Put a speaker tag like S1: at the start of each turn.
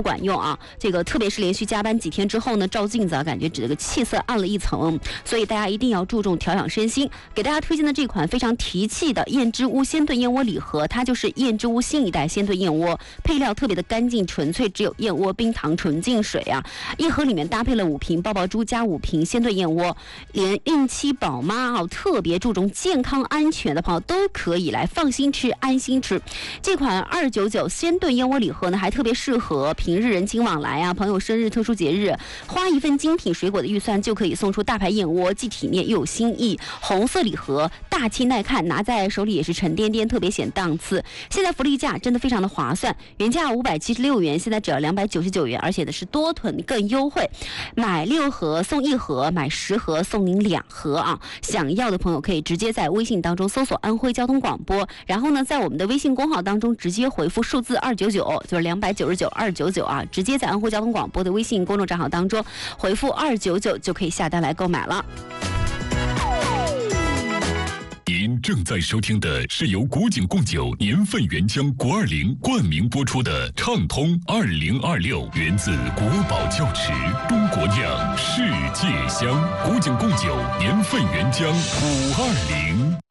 S1: 管用啊。这个特别是连续加班几天之后呢，照镜子啊，感觉这个气色暗了一层，所以大家一定要注重调养身心。给大家推荐的这款非常提气的燕之屋鲜炖燕窝礼盒，它就是燕之屋新一代鲜炖燕窝，配料特别的干净纯粹，只有燕窝、冰糖、纯净水啊。一盒里面搭配了5瓶爆爆珠加5瓶鲜炖燕窝，连孕期宝妈啊，特别注重健康安全的朋友都可以来放心吃、安心吃。这款299鲜炖燕窝礼盒呢，还特别适合平日人情往来啊，朋友生日、特殊节日，花一份精品水果的预算就可以送出大牌燕窝，既体面又有新意。红色礼盒大气耐看，拿在手里也是沉甸甸，特别显档次。现在福利价真的非常的划算，原价576元，现在只要299元，而且呢是多囤更优惠，买6盒送1盒，买10盒送您2盒啊！想要的朋友可以直接在微信当中搜索安徽交通广播，然后呢在我们的微信公号当中直接回复数字299，就是299 299啊，直接在安徽交通广播的微信公众账号当中回复299就可以下单来购买了。
S2: 您正在收听的是由古井贡酒年份原浆520冠名播出的畅通2026，源自国宝窖池，中国酿，世界香。古井贡酒年份原浆520。